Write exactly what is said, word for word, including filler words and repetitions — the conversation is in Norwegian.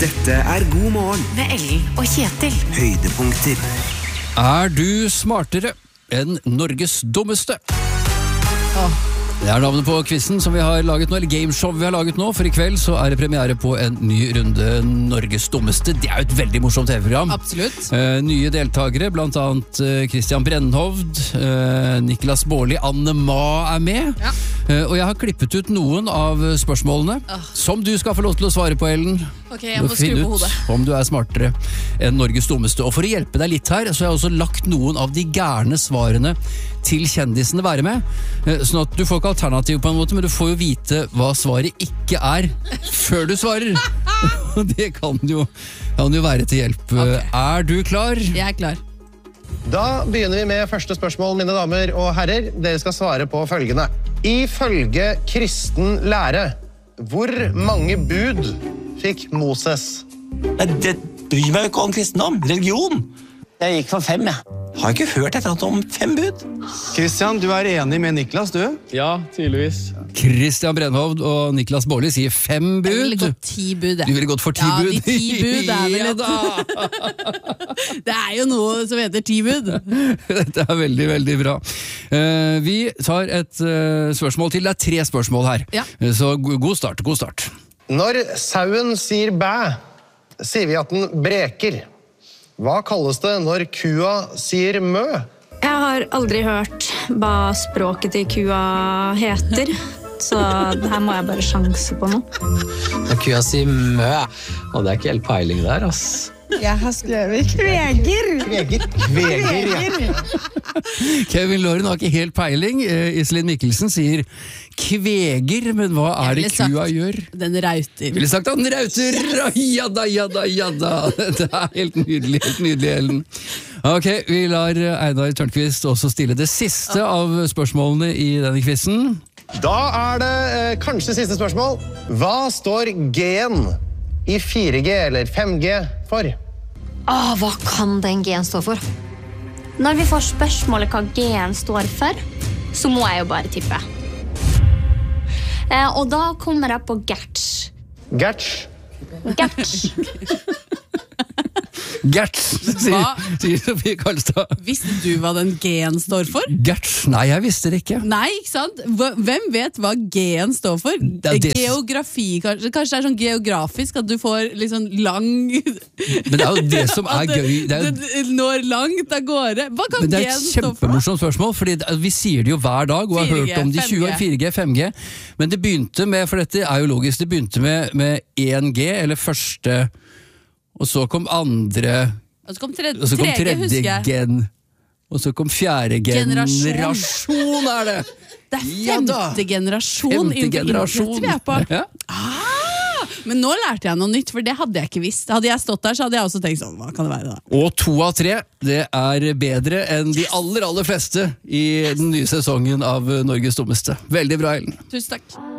Dette er God morgen med Ellen og Kjetil. Høydepunkter. Er du smartere enn Norges dummeste? Det er navnet på quizen som vi har laget nå, eller gameshow vi har laget nå, for i kveld så er det premiere på en ny runde Norges dummeste. Det er jo et veldig morsomt T V-program. Absolutt. Eh, nye deltakere, blant annet eh, Christian Brennhovd, eh, Niklas Baarli, Anne Ma er med. Ja. Eh, og jeg har klippet ut noen av spørsmålene Ah. som du skal få lov til å svare på, Ellen. Ok, jeg får skru Finn på ut hodet. om du er smartere enn Norges dummeste. Og for å hjelpe deg litt her, så har jeg også lagt noen av de gærne svarene til kjendisene være med. Eh, Sånn at du får ikke alternativ på en måte, men du får jo vite hva svaret ikke er før du svarer. Og det kan jo, kan jo være til hjelp. Ok. Er du klar? Jeg er klar. Da begynner vi med første spørsmål, mine damer og herrer. Dere skal svare på følgende. Ifølge kristen lære, hvor mange bud fikk Moses? Nei, det bryr meg jo ikke om kristendom. Religion. Jeg gikk for fem, jeg. Har ikke hørt et eller annet om fem bud. Christian, du er enig med Niklas, du? Ja, tydeligvis. Christian Brennhovd og Niklas Baarli sier fem Jeg ville bud. gått ti bud, jeg. Du ville gått for ti Ja, bud? de ti bud er vel Ja et- da! Det er jo noe som heter ti bud. Dette er veldig, veldig bra. Eh, vi tar et eh, spørsmål til. Det er tre spørsmål her. Ja. Eh, Så go- god start, god start. Når sauen sier bæ, sier vi at den breker. Hva kalles det når kua sier mø? Jeg har aldri hørt hva språket til kua heter, så her må jeg bare sjanse på noe. Når kua sier mø, og det er ikke helt peiling der, ass. Jeg har skrevet kveger. Kveger. Kveger, ja. Kevin Lauren har ikke helt peiling. Eh, Iselin Mikkelsen sier kveger, men hva er det Jeg ville kua sagt gjør? Den rauter. Ville sagt at den rauter! Ja da, ja da, ja da! Det er helt nydelig, helt nydelig, Ellen. Ok, vi lar Einar Tørnquist også stille det siste av spørsmålene i denne quizen. Da er det eh, kanskje siste spørsmål. Hva står G-en i fire G eller fem G for? Åh, hva kan den G-en stå for? Når vi får spørsmålet hva G-en står for, så må jeg jo bare tippe. Eh, og da kommer jeg på Gerts. Gerts. Gerts. Gerts, sier, Hva? sier Sofie Karlstad. Visste du hva den G-en står for? Gerts? Nei, jeg visste det ikke. Nei, ikke sant? Hva- Hvem vet hva G-en står for? er det- Geografi, kanskje? Kanskje det er sånn geografisk at du får liksom lang... Men det er jo det som er At gøy. Det er, jo- det når langt av gårde. Hva kan men det er G-en et stå for? kjempemorsomt spørsmål, fordi det- vi sier det jo hver dag, og har fire G, hørt om de fem tjue, G. fire G, fem G. Men det begynte med, for dette er jo logisk, det begynte med, med én G, eller første, og så kom andre, Og så kom tredje, og så kom tredje, tredje husker jeg. gen, og så kom fjerde Generasjon. generasjon, er det! Det er Ja da. femte generasjon Femte innenfor generasjon. internett vi er på. Ja. Ah, men nå lærte jeg noe nytt, for det hadde jeg ikke visst. Hadde jeg stått der, så hadde jeg også tenkt sånn, hva kan det være da? Og to av tre, det er bedre enn de aller, aller fleste i den nye sesongen av Norges dummeste. Veldig bra, Ellen. Tusen takk.